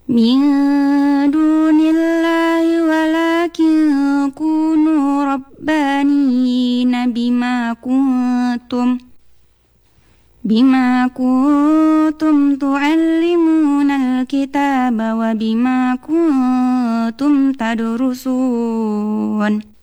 من دون الله ولكن كونوا ربانيين بما كنتم تعلمون الكتاب وبما كنتم تدرسون